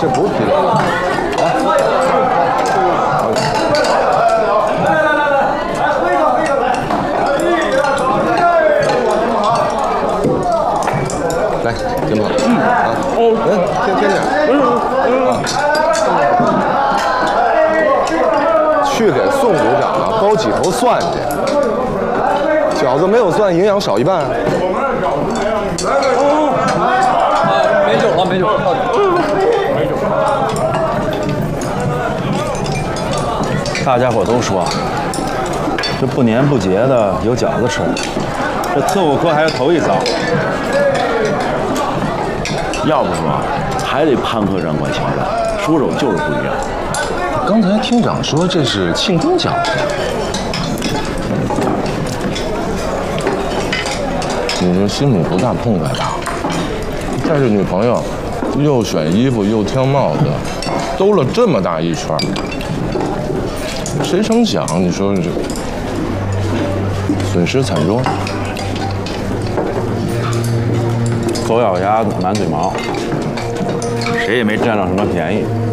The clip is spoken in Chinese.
这不是啤酒。来，金鹏，添点。去给宋组长啊包几头蒜去，饺子没有蒜，营养少一半。 没酒了，没酒了，到底没酒了。 大家伙都说，这不年不节的有饺子吃，这伺候客还要头一遭。 要不说还得潘科长管情的，说手就是不一样。 刚才厅长说这是庆功饺子，你这心里不大痛快吧？带着女朋友，又选衣服又挑帽子，兜了这么大一圈，谁成想？你说这损失惨重。 狗咬鸭子满嘴毛，谁也没占到什么便宜。